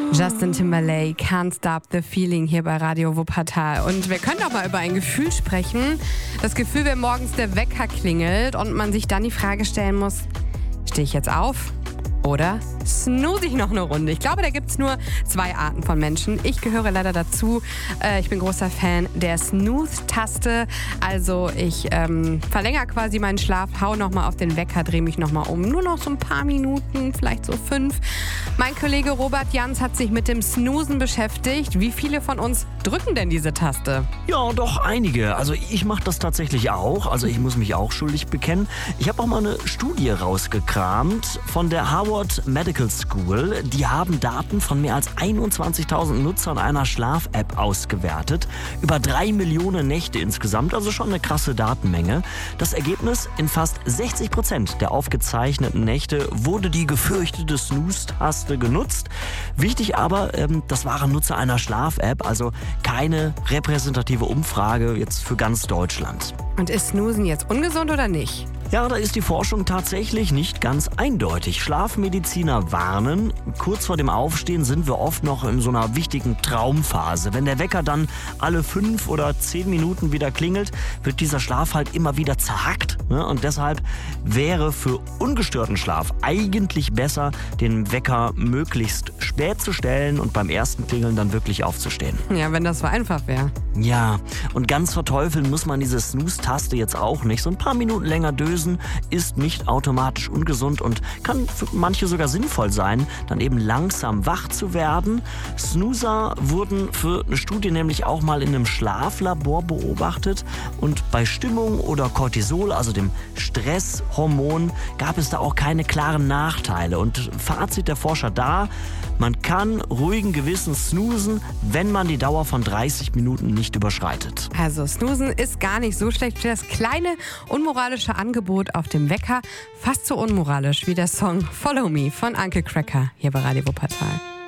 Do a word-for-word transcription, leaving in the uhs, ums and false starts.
Justin Timberlake, Can't Stop the Feeling hier bei Radio Wuppertal. Und wir können auch mal über ein Gefühl sprechen. Das Gefühl, wenn morgens der Wecker klingelt und man sich dann die Frage stellen muss, stehe ich jetzt auf oder snooze ich noch eine Runde? Ich glaube, da gibt es nur zwei Arten von Menschen. Ich gehöre leider dazu. Äh, ich bin großer Fan der Snooze-Taste. Also ich ähm, verlängere quasi meinen Schlaf, hau nochmal auf den Wecker, drehe mich nochmal um. Nur noch so ein paar Minuten, vielleicht so fünf. Mein Kollege Robert Jans hat sich mit dem Snoozen beschäftigt. Wie viele von uns drücken denn diese Taste? Ja, doch einige. Also ich mache das tatsächlich auch. Also ich muss mich auch schuldig bekennen. Ich habe auch mal eine Studie rausgekramt von der Harvard Medical School. Die haben Daten von mehr als einundzwanzigtausend Nutzern einer Schlaf-App ausgewertet. Über drei Millionen Nächte insgesamt, also schon eine krasse Datenmenge. Das Ergebnis: in fast sechzig Prozent der aufgezeichneten Nächte wurde die gefürchtete Snooze-Taste genutzt. Wichtig aber, ähm, das waren Nutzer einer Schlaf-App, also keine repräsentative Umfrage jetzt für ganz Deutschland. Und ist Snoozen jetzt ungesund oder nicht? Ja, da ist die Forschung tatsächlich nicht ganz eindeutig. Schlafmediziner warnen, kurz vor dem Aufstehen sind wir oft noch in so einer wichtigen Traumphase. Wenn der Wecker dann alle fünf oder zehn Minuten wieder klingelt, wird dieser Schlaf halt immer wieder zerhackt. Ne? Und deshalb wäre für ungestörten Schlaf eigentlich besser, den Wecker möglichst spät zu stellen und beim ersten Klingeln dann wirklich aufzustehen. Ja, wenn das so einfach wäre. Ja, und ganz verteufeln muss man diese Snooze-Taste jetzt auch nicht. So ein paar Minuten länger dösen ist nicht automatisch ungesund und kann für manche sogar sinnvoll sein, dann eben langsam wach zu werden. Snoozer wurden für eine Studie nämlich auch mal in einem Schlaflabor beobachtet und bei Stimmung oder Cortisol, also dem Stresshormon, gab es da auch keine klaren Nachteile. Und Fazit der Forscher da: Man kann ruhigen Gewissens snoozen, wenn man die Dauer von dreißig Minuten nicht überschreitet. Also Snoozen ist gar nicht so schlecht wie das kleine unmoralische Angebot auf dem Wecker. Fast so unmoralisch wie der Song Follow Me von Uncle Cracker hier bei Radio Wuppertal.